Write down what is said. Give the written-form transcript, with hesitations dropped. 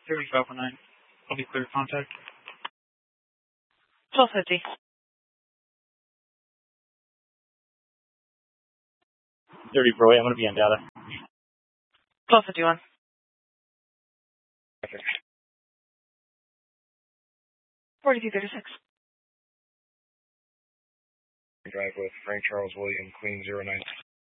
3519. I'll be clear of contact. 1250. 30 Broy, I'm going to be on data. 1251. Okay. 4236. Drive with Frank Charles William, Queen 09.